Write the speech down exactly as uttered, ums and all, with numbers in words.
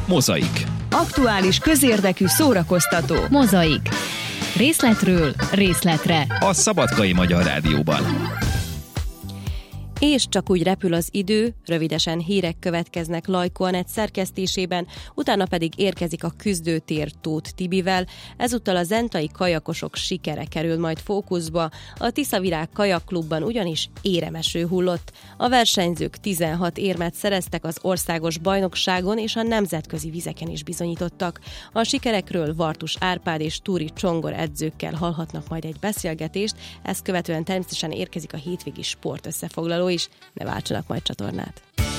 Mozaik. Aktuális, közérdekű, szórakoztató. Mozaik. Részletről részletre. A Szabadkai Magyar Rádióban. És csak úgy repül az idő, rövidesen hírek következnek Lajko Anett szerkesztésében, utána pedig érkezik a küzdőtér Tóth Tibivel, ezúttal a zentai kajakosok sikere kerül majd fókuszba, a Tiszavirág kajakklubban ugyanis éremeső hullott. A versenyzők tizenhat érmet szereztek az országos bajnokságon és a nemzetközi vizeken is bizonyítottak. A sikerekről Vartus Árpád és Túri Csongor edzőkkel hallhatnak majd egy beszélgetést, ezt követően természetesen érkezik a hétvégi sportösszefoglaló is, ne váltsanak majd csatornát.